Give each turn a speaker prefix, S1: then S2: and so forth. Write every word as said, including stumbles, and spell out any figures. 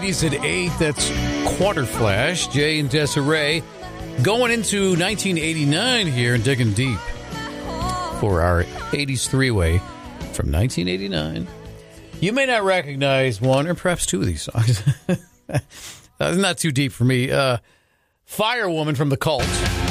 S1: eighties at eight. That's Quarter Flash. Jay and Desiree going into nineteen eighty-nine here and digging deep for our eighties three-way from nineteen eighty-nine. You may not recognize one or perhaps two of these songs. uh, not too deep for me. Uh, Firewoman from The Cult.